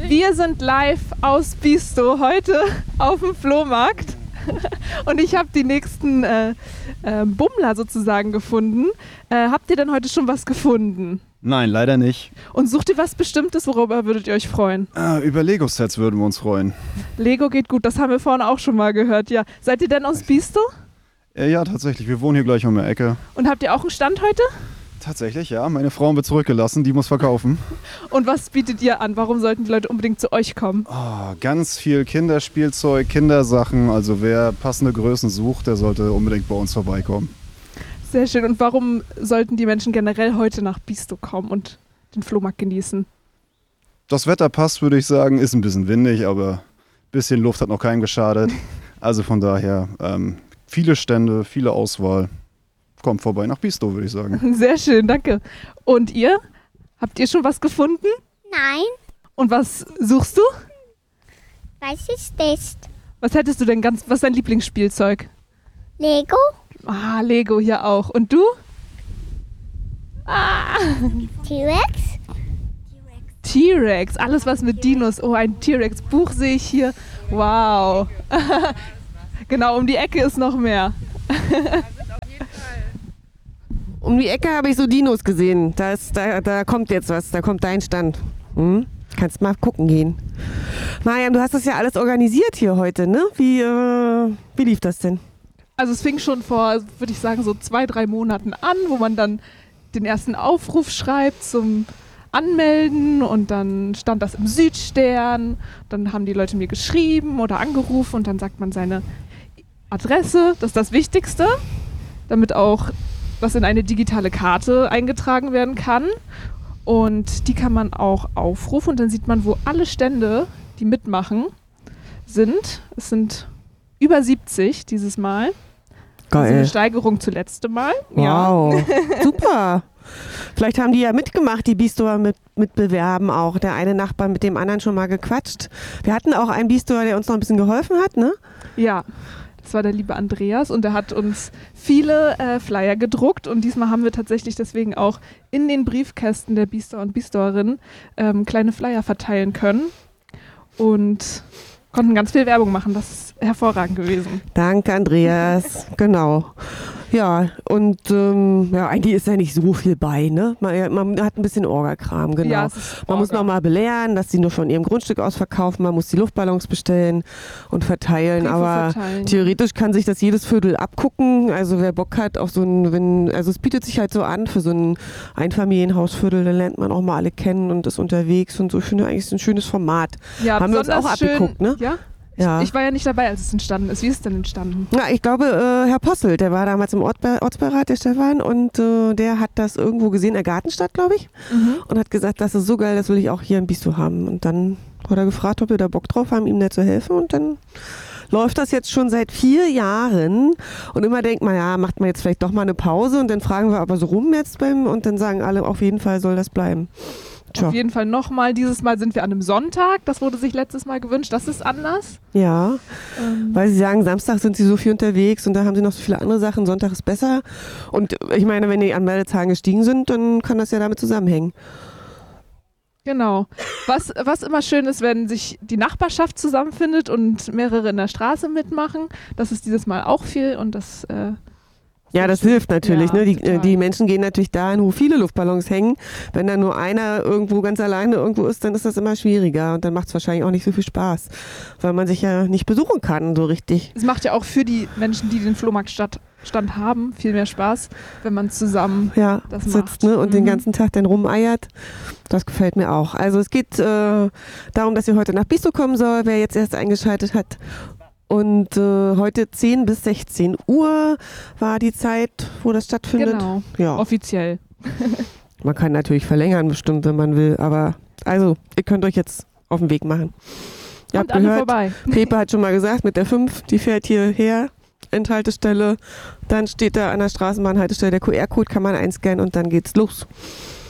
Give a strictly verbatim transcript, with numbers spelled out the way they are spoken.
Wir sind live aus Bisto heute auf dem Flohmarkt und ich habe die nächsten äh, äh, Bummler sozusagen gefunden. Äh, habt ihr denn heute schon was gefunden? Nein, leider nicht. Und sucht ihr was Bestimmtes, worüber würdet ihr euch freuen? Ah, über Lego-Sets würden wir uns freuen. Lego geht gut, das haben wir vorhin auch schon mal gehört, ja. Seid ihr denn aus Bisto? Äh, ja, tatsächlich. Wir wohnen hier gleich um die Ecke. Und habt ihr auch einen Stand heute? Tatsächlich, ja. Meine Frau wird zurückgelassen, die muss verkaufen. Und was bietet ihr an? Warum sollten die Leute unbedingt zu euch kommen? Oh, ganz viel Kinderspielzeug, Kindersachen. Also wer passende Größen sucht, der sollte unbedingt bei uns vorbeikommen. Sehr schön. Und warum sollten die Menschen generell heute nach Bisto kommen und den Flohmarkt genießen? Das Wetter passt, würde ich sagen. Ist ein bisschen windig, aber ein bisschen Luft hat noch keinem geschadet. Also von daher ähm, viele Stände, viele Auswahl. Kommt vorbei nach Bisto, würde ich sagen. Sehr schön, danke. Und ihr? Habt ihr schon was gefunden? Nein. Und was suchst du? Was ist das? Was hättest du denn ganz, was ist dein Lieblingsspielzeug? Lego? Ah, Lego hier auch. Und du? Ah, T-Rex? T-Rex, alles was mit Dinos. Oh, ein T-Rex-Buch sehe ich hier. Wow. Genau, um die Ecke ist noch mehr. Um die Ecke habe ich so Dinos gesehen. Da, ist, da, da kommt jetzt was, da kommt dein Stand. Hm? Kannst mal gucken gehen. Mariam, du hast das ja alles organisiert hier heute, ne? Wie, äh, wie lief das denn? Also es fing schon vor, würde ich sagen, so zwei, drei Monaten an, wo man dann den ersten Aufruf schreibt zum Anmelden und dann stand das im Südstern. Dann haben die Leute mir geschrieben oder angerufen und dann sagt man seine Adresse. Das ist das Wichtigste, damit auch das in eine digitale Karte eingetragen werden kann. Und die kann man auch aufrufen und dann sieht man, wo alle Stände, die mitmachen, sind. Es sind über siebzig dieses Mal. Geil. Also eine Steigerung zu letztem Mal. Wow, ja. Super. Vielleicht haben die ja mitgemacht, die Bistoer mit, mitbewerben auch. Der eine Nachbar mit dem anderen schon mal gequatscht. Wir hatten auch einen Bistoer, der uns noch ein bisschen geholfen hat, ne? Ja. Das war der liebe Andreas und der hat uns viele äh, Flyer gedruckt und diesmal haben wir tatsächlich deswegen auch in den Briefkästen der Bistoer und Bistoerinnen ähm, kleine Flyer verteilen können und konnten ganz viel Werbung machen. Das ist hervorragend gewesen. Danke, Andreas. Genau. Ja, und ähm, ja, eigentlich ist ja nicht so viel bei, ne? Man, man hat ein bisschen Orga-Kram, genau. Ja, es ist man Orga. muss nochmal belehren, dass sie nur von ihrem Grundstück aus verkaufen, man muss die Luftballons bestellen und verteilen, Briefe aber verteilen. Theoretisch kann sich das jedes Viertel abgucken, also wer Bock hat auf so ein, wenn, also es bietet sich halt so an für so ein Einfamilienhausviertel, da lernt man auch mal alle kennen und ist unterwegs und so. Ich finde eigentlich ist ein schönes Format. Ja, haben wir uns auch besonders schön, abgeguckt, ne? Ja? Ja. Ich war ja nicht dabei, als es entstanden ist. Wie ist es denn entstanden? Ja, ich glaube, äh, Herr Possel, der war damals im Ortsbe- Ortsbeirat, der Stefan, und äh, der hat das irgendwo gesehen, in der Gartenstadt, glaube ich, Mhm. und hat gesagt, das ist so geil, das will ich auch hier in Bisto haben. Und dann hat er gefragt, ob wir da Bock drauf haben, ihm da zu helfen, und dann läuft das jetzt schon seit vier Jahren und immer denkt man, ja, macht man jetzt vielleicht doch mal eine Pause und dann fragen wir aber so rum jetzt beim und dann sagen alle, auf jeden Fall soll das bleiben. Tja. Auf jeden Fall nochmal. Dieses Mal sind wir an einem Sonntag. Das wurde sich letztes Mal gewünscht. Das ist anders. Ja, Ähm, weil sie sagen, Samstag sind sie so viel unterwegs und da haben sie noch so viele andere Sachen, Sonntag ist besser. Und ich meine, wenn die Anmeldezahlen gestiegen sind, dann kann das ja damit zusammenhängen. Genau. Was, was immer schön ist, wenn sich die Nachbarschaft zusammenfindet und mehrere in der Straße mitmachen. Das ist dieses Mal auch viel und das äh, Ja, das hilft natürlich. Ja, Ne? Die, total. die Menschen gehen natürlich dahin, wo viele Luftballons hängen. Wenn da nur einer irgendwo ganz alleine irgendwo ist, dann ist das immer schwieriger und dann macht es wahrscheinlich auch nicht so viel Spaß, weil man sich ja nicht besuchen kann so richtig. Es macht ja auch für die Menschen, die den Flohmarktstand Stand haben, viel mehr Spaß, wenn man zusammen Ja, das sitzt macht. ne? und den Mhm. ganzen Tag dann rumeiert. Das gefällt mir auch. Also es geht äh, darum, dass ihr heute nach Bisto kommen soll, wer jetzt erst eingeschaltet hat. Und äh, heute zehn bis sechzehn Uhr war die Zeit, wo das stattfindet. Genau, Ja, offiziell. man kann natürlich verlängern bestimmt, wenn man will, aber also, ihr könnt euch jetzt auf den Weg machen. Ihr Kommt habt alle gehört, vorbei. Pepe hat schon mal gesagt, mit der fünf, die fährt hierher, Endhaltestelle, dann steht da an der Straßenbahnhaltestelle der Q R-Code, kann man einscannen und dann geht's los.